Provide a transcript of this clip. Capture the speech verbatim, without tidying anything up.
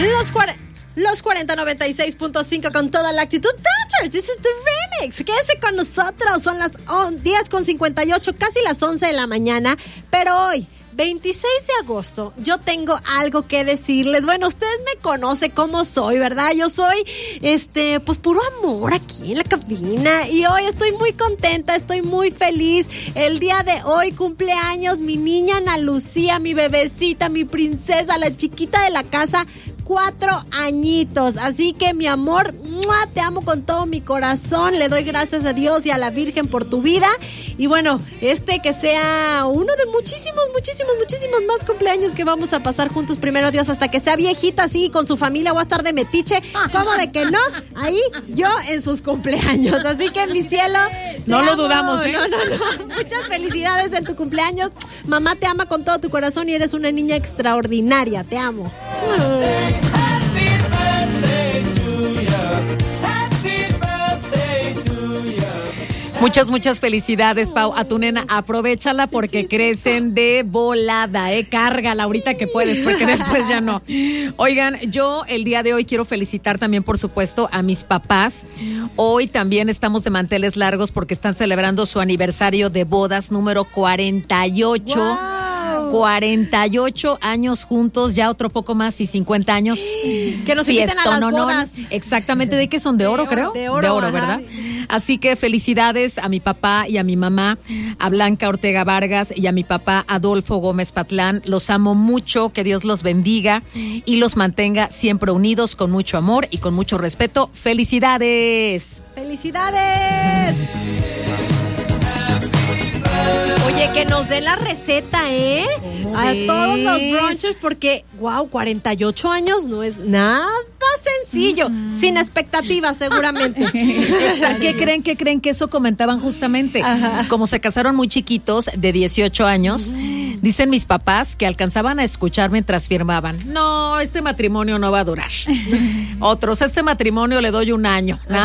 Los cuarenta. Los cuarenta noventa y seis punto cinco con toda la actitud. Dodgers, this is the remix. Quédese con nosotros. Son las diez con cincuenta y ocho, casi las once de la mañana. Pero hoy, veintiséis de agosto, yo tengo algo que decirles. Bueno, ustedes me conocen cómo soy, ¿verdad? Yo soy, este, pues puro amor aquí en la cabina. Y hoy estoy muy contenta, estoy muy feliz. El día de hoy cumpleaños mi niña Ana Lucía, mi bebecita, mi princesa, la chiquita de la casa. Cuatro añitos, así que mi amor, ¡mua!, te amo con todo mi corazón, le doy gracias a Dios y a la Virgen por tu vida, y bueno, este que sea uno de muchísimos, muchísimos, muchísimos más cumpleaños que vamos a pasar juntos, primero Dios, hasta que sea viejita así, con su familia, voy a estar de metiche, ¿cómo de que no? Ahí, yo en sus cumpleaños, así que mi cielo, no lo amo. dudamos, ¿eh? No, no, no, muchas felicidades en tu cumpleaños, mamá te ama con todo tu corazón y eres una niña extraordinaria, te amo. Muchas, muchas felicidades, Pau, a tu nena. Aprovéchala porque crecen de volada, ¿eh? Cárgala ahorita que puedes, porque después ya no. Oigan, yo el día de hoy quiero felicitar también, por supuesto, a mis papás. Hoy también estamos de manteles largos porque están celebrando su aniversario de bodas número cuarenta y ocho. Wow. cuarenta y ocho años juntos, ya otro poco más y cincuenta años. Que nos inviten a las no, no, bodas. Exactamente, ¿de qué son? ¿De oro, de creo? Oro, de oro, de oro, ajá. ¿verdad? Así que felicidades a mi papá y a mi mamá, a Blanca Ortega Vargas y a mi papá Adolfo Gómez Patlán. Los amo mucho, que Dios los bendiga y los mantenga siempre unidos con mucho amor y con mucho respeto. ¡Felicidades! ¡Felicidades! Oye, que nos dé la receta, ¿eh? A ves? todos los brunchers, porque, wow, cuarenta y ocho años no es nada sencillo, mm. sin expectativas, seguramente. ¿Qué creen? ¿Qué creen? Que eso comentaban justamente. Ajá. Como se casaron muy chiquitos, de dieciocho años, uh-huh. dicen mis papás que alcanzaban a escuchar mientras firmaban. No, este matrimonio no va a durar. Otros, este matrimonio le doy un año. Nada